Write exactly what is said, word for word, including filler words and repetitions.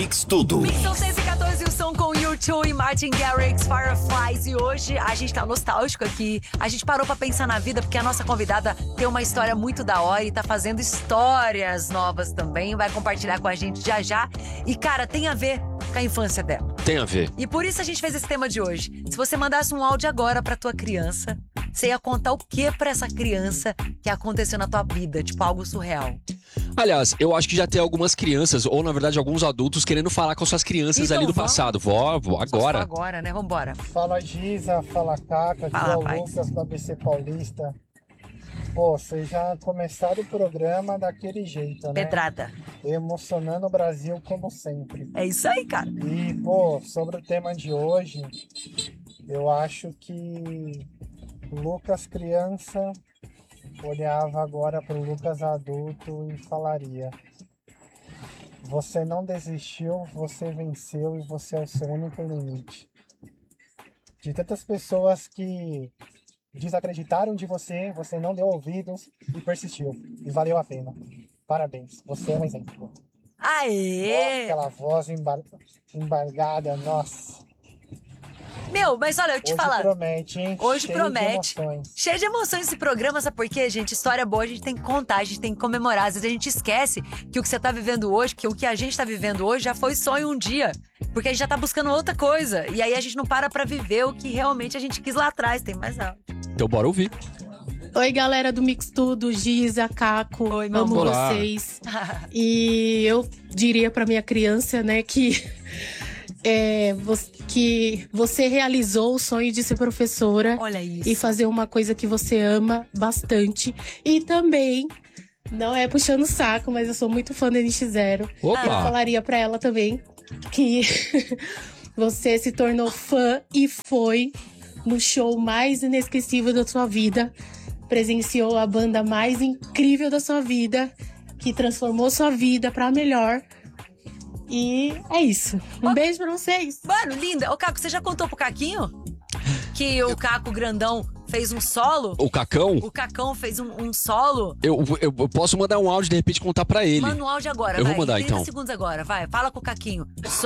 Mix Tudo. Mix são seis e quatorze, o som com U dois e Martin Garrix, Fireflies. E hoje a gente tá nostálgico aqui. A gente parou pra pensar na vida, porque a nossa convidada tem uma história muito da hora e tá fazendo histórias novas também. Vai compartilhar com a gente já já. E, cara, tem a ver com a infância dela. Tem a ver. E por isso a gente fez esse tema de hoje. Se você mandasse um áudio agora pra tua criança, você ia contar o que pra essa criança que aconteceu na tua vida? Tipo, algo surreal. Aliás, eu acho que já tem algumas crianças, ou na verdade alguns adultos, querendo falar com suas crianças Então, ali do vamos. passado. Vó, vó, Só agora. agora, né? Vambora. Fala Giza, fala Caca, aqui Fala, é o pai. Lucas do A B C Paulista. Pô, vocês já começaram o programa daquele jeito, né? Pedrada. Emocionando o Brasil como sempre. É isso aí, cara. E, pô, sobre o tema de hoje, eu acho que o Lucas criança olhava agora pro Lucas adulto e falaria: você não desistiu, você venceu e você é o seu único limite. De tantas pessoas que desacreditaram de você, você não deu ouvidos e persistiu. E valeu a pena. Parabéns, você é um exemplo. Aê! Aquela voz embar... embargada, nossa. Meu, mas olha, eu te Hoje falar. promete, hein? Hoje Cheio promete. De emoções. Cheio de emoções esse programa, sabe por quê, gente? História boa a gente tem que contar, a gente tem que comemorar. Às vezes a gente esquece que o que você tá vivendo hoje, que o que a gente tá vivendo hoje já foi sonho um dia. Porque a gente já tá buscando outra coisa. E aí a gente não para pra viver o que realmente a gente quis lá atrás. Tem mais algo. Então bora ouvir. Oi, galera do Mix Tudo, Giza, Caco, Oi, meu amo amor. Olá. vocês. E eu diria pra minha criança, né, que, é, vo- que você realizou o sonho de ser professora Olha isso. e fazer uma coisa que você ama bastante. E também, não é puxando o saco, mas eu sou muito fã da N X Zero. Eu Opa! falaria pra ela também que você se tornou fã e foi no show mais inesquecível da sua vida. Presenciou a banda mais incrível da sua vida, que transformou sua vida pra melhor. E é isso. Um beijo pra vocês. Mano, linda. Ô, Caco, você já contou pro Caquinho? Que o Caco grandão fez um solo? O Cacão, O Cacão fez um, um solo? eu, eu, eu posso mandar um áudio de repente contar pra ele. Manda um áudio agora, Eu vai. vou mandar, trinta então. segundos agora, vai. Fala com o Caquinho.